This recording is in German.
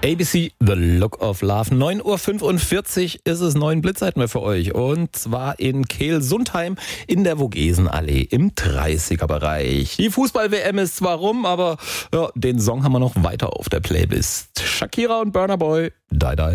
ABC, The Look of Love. 9.45 Uhr ist es, neuen Blitz hatten wir für euch. Und zwar in Kehl-Sundheim in der Vogesenallee im 30er-Bereich. Die Fußball-WM ist zwar rum, aber ja, den Song haben wir noch weiter auf der Playlist. Shakira und Burna Boy, Die Die.